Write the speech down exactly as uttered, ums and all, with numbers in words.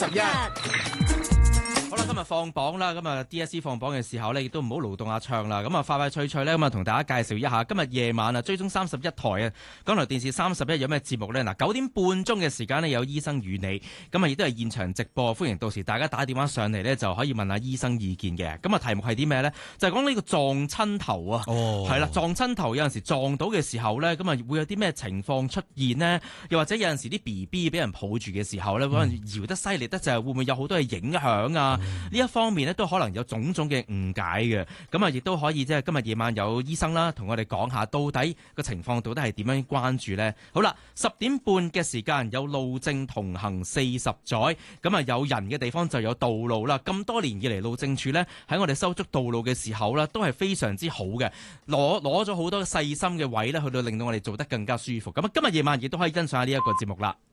十一。 好啦，今日放榜啦，咁啊 D S C 放榜嘅時候呢，亦都唔好勞動阿唱啦。咁啊，快快脆脆呢，咁啊，同大家介紹一下今日夜晚啊，追蹤三十一台啊，港台電視三十一有咩節目呢？嗱，九點半鐘嘅時間呢，有醫生與你，咁啊，亦都係現場直播，歡迎到時大家打電話上嚟呢，就可以問下醫生意見嘅。咁啊，題目係啲咩呢？就係講呢個撞親頭啊， 哦， 係啦，撞親頭有陣時撞到嘅時候呢，咁啊會有啲咩情況出現呢？又或者有陣時啲 B B 俾人抱住嘅時候呢，可能搖得犀利得就係會唔會有好多嘅影響啊？呢、嗯、一方面呢，都可能有種種嘅誤解嘅，咁啊亦都可以即係今日夜晚有醫生啦，同我哋講下到底個情況到底係點樣關注呢？好啦，十點半嘅時間有路政同行四十載，咁啊有人嘅地方就有道路啦。咁多年以嚟，路政署呢，喺我哋修築道路嘅時候呢，都係非常之好嘅，攞攞咗好多細心嘅位呢，去到令到我哋做得更加舒服。咁啊今日夜晚亦都可以欣賞下呢一個節目啦。